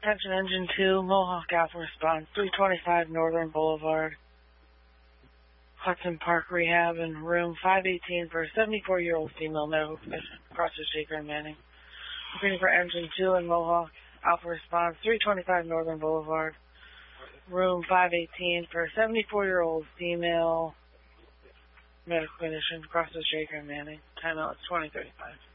Attention Engine 2, Mohawk Alpha Response, 325 Northern Boulevard, Hudson Park Rehab, in room 518 for a 74-year-old female medical condition. Across the Shaker and Manning. Repeating for Engine 2 and Mohawk Alpha Response, 325 Northern Boulevard, room 518 for a 74-year-old female medical condition. Across the Shaker and Manning. Timeout is 20:35.